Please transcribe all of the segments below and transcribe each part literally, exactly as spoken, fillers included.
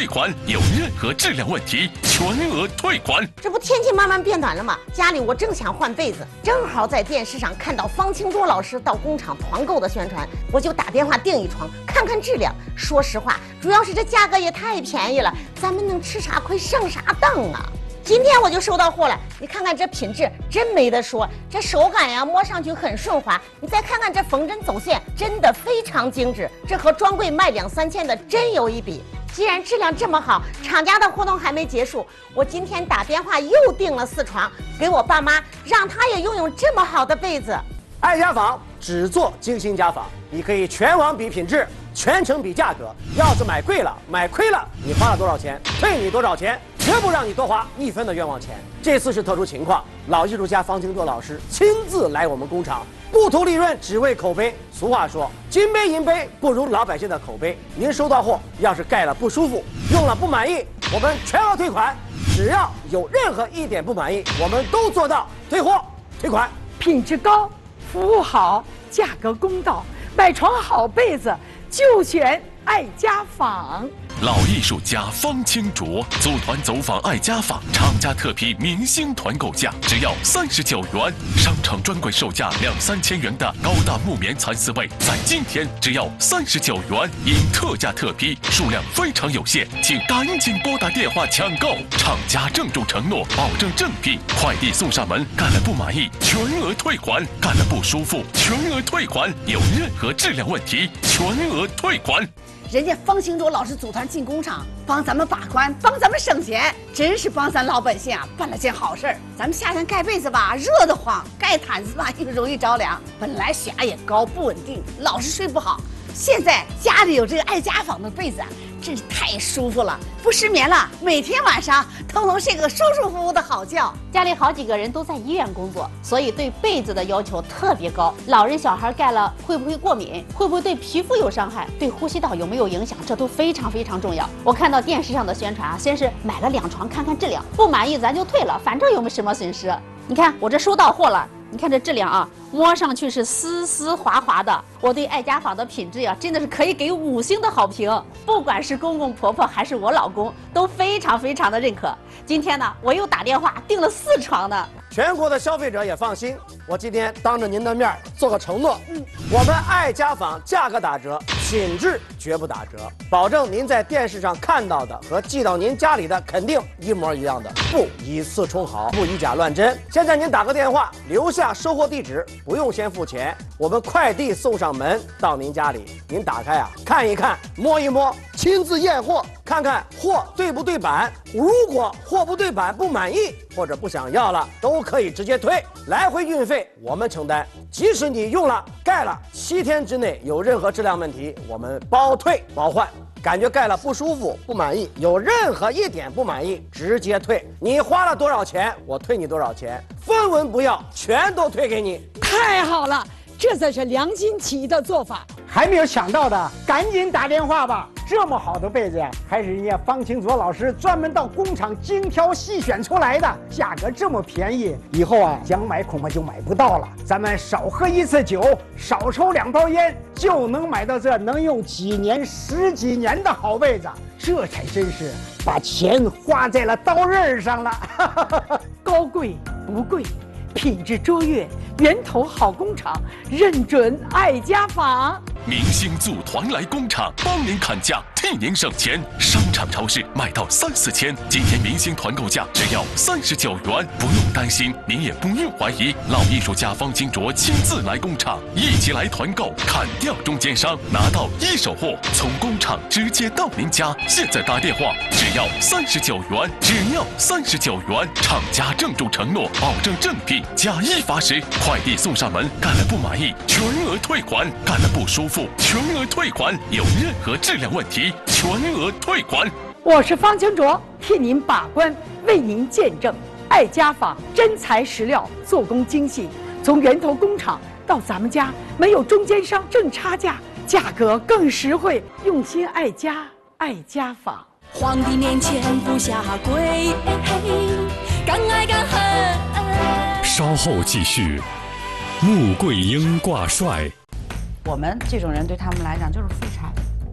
退款，有任何质量问题全额退款。 这不天气慢慢变暖了吗？家里我正想换被子，正好在电视上看到方清卓老师到工厂团购的宣传，我就打电话订一床，看看质量。说实话，主要是这价格也太便宜了，咱们能吃啥亏上啥当啊！今天我就收到货了，你看看这品质真没得说，这手感呀摸上去很顺滑，你再看看这缝针走线，真的非常精致，这和专柜卖两三千的真有一比。既然质量这么好，厂家的活动还没结束，我今天打电话又订了四床，给我爸妈，让他也拥有这么好的被子。 爱家纺只做精心家纺，你可以全网比品质，全程比价格。要是买贵了，买亏了，你花了多少钱，退你多少钱，绝不让你多花一分的冤枉钱。这次是特殊情况，老艺术家方清卓老师亲自来我们工厂，不图利润，只为口碑。俗话说，金杯银杯不如老百姓的口碑。您收到货，要是盖了不舒服，用了不满意，我们全额退款。只要有任何一点不满意，我们都做到退货退款。 品质高，服务好，价格公道，买床好被子就选爱家纺。 老艺术家方清卓组团走访爱家纺，厂家特批明星团购价只要三十九元，商场专柜售价两三千元的高档木棉蚕丝被，在今天只要三十九元，因特价特批，数量非常有限，请赶紧拨打电话抢购。厂家郑重承诺，保证正品，快递送上门，干了不满意全额退款，干了不舒服全额退款，有任何质量问题全额退款。 人家方清卓老师组团进工厂，帮咱们把关，帮咱们省钱，真是帮咱老百姓啊办了件好事儿。咱们夏天盖被子吧，热得慌；盖毯子吧，又容易着凉。本来血压也高，不稳定，老是睡不好。现在家里有这个爱家纺的被子啊，真是太舒服了，不失眠了。每天晚上通通睡个舒舒服服的好觉。 家里好几个人都在医院工作，所以对被子的要求特别高。老人小孩盖了会不会过敏？会不会对皮肤有伤害？对呼吸道有没有影响？这都非常非常重要。我看到电视上的宣传啊，先是买了两床看看质量，不满意咱就退了，反正有没什么损失。你看我这收到货了。你看这质量啊，摸上去是丝丝滑滑的。我对爱家纺的品质呀、啊，真的是可以给五星的好评。不管是公公婆婆还是我老公，都非常非常的认可。今天呢，我又打电话订了四床呢。 全国的消费者也放心，我今天当着您的面做个承诺，嗯，我们爱家纺价格打折，品质绝不打折，保证您在电视上看到的和寄到您家里的肯定一模一样的，不以次充好，不以假乱真。现在您打个电话，留下收货地址，不用先付钱，我们快递送上门到您家里，您打开啊看一看，摸一摸，亲自验货，看看货对不对版。如果货不对版不满意或者不想要了，都可以直接退，来回运费我们承担。即使你用了盖了七天之内有任何质量问题，我们包退包换。感觉盖了不舒服不满意，有任何一点不满意直接退。你花了多少钱，我退你多少钱，分文不要，全都退给你。 太好了，这才是良心企业的做法。 还没有抢到的，赶紧打电话吧！这么好的被子呀，还是人家方清卓老师专门到工厂精挑细选出来的，价格这么便宜，以后啊想买恐怕就买不到了。咱们少喝一次酒，少抽两包烟，就能买到这能用几年、十几年的好被子，这才真是把钱花在了刀刃上了。 高贵不贵，品质卓越，源头好工厂，认准爱家纺。 明星组团来工厂，帮您砍价，替您省钱。商场超市卖到三四千，今天明星团购价只要三十九元，不用担心，您也不用怀疑。老艺术家方清卓亲自来工厂，一起来团购，砍掉中间商，拿到一手货，从工厂直接到您家。现在打电话，只要三十九元，只要三十九元。厂家郑重承诺，保证正品，假一罚十，快递送上门，干了不满意全额退款，干了不舒服全额退款，有任何质量问题全额退款。 我是方清卓，替您把关，为您见证。爱家纺真材实料，做工精细，从源头工厂到咱们家，没有中间商挣差价，价格更实惠，用心爱家，爱家纺。 皇帝面前不下跪，敢爱敢恨。 稍后继续，穆桂英挂帅。 我们这种人对他们来讲就是废柴，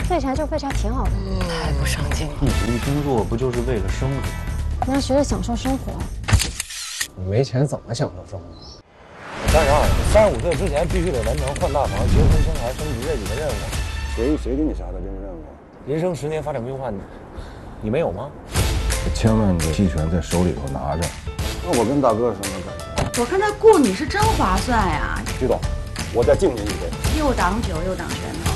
废柴就废柴挺好的。 太不上进了。 你努力工作不就是为了生活？ 你要学着享受生活。 你没钱怎么享受生活？三十二，三十五岁之前必须得完成换大房、结婚、生孩、升职这几个任务。 谁谁给你下的这个任务？ 人生十年发展规划，你没有吗？ 千万个期权在手里头拿着。那我跟大哥什么感觉？我看他雇你是真划算呀。 徐总，我再敬您一杯。 又挡酒又挡拳。